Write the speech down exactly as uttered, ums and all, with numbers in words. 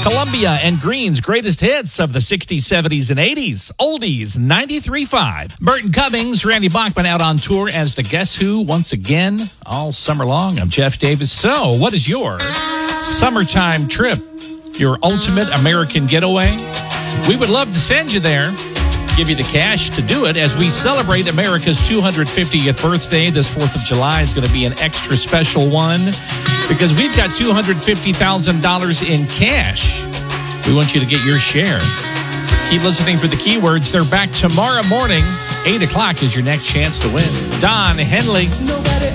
Columbia and Green's greatest hits of the sixties, seventies, and eighties. Oldies ninety-three point five. Burton Cummings, Randy Bachman out on tour as the Guess Who once again all summer long. I'm Jeff Davis. So, what is your summertime trip? Your ultimate American getaway? We would love to send you there. Give you the cash to do it as we celebrate America's two hundred fiftieth birthday. This fourth of July is going to be an extra special one because we've got two hundred fifty thousand dollars in cash. We want you to get your share. Keep listening for the keywords. They're back tomorrow morning. eight o'clock is your next chance to win. Don Henley. Nobody